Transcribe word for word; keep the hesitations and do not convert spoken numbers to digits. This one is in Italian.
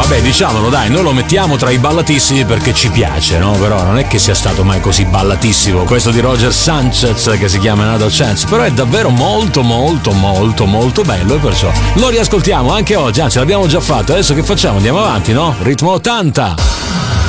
Beh, diciamolo dai, noi lo mettiamo tra i ballatissimi perché ci piace, no? Però non è che sia stato mai così ballatissimo questo di Roger Sanchez che si chiama Another Chance, però è davvero molto molto molto molto bello e perciò lo riascoltiamo anche oggi, anzi l'abbiamo già fatto, adesso che facciamo? Andiamo avanti, no? Ritmo ottanta.